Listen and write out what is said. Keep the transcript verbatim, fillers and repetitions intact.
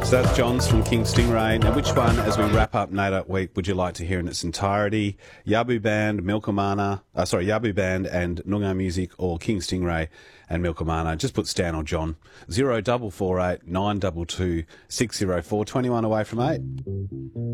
So that's John's from King Stingray. Now, which one, as we wrap up NAIDOC Week, would you like to hear in its entirety? Yabu Band, Milkamana, uh, sorry, Yabu Band and Noongar Music, or King Stingray and Milkamana? Just put Stan or John. Zero double four eight nine two two six zero four. Twenty-one away from eight.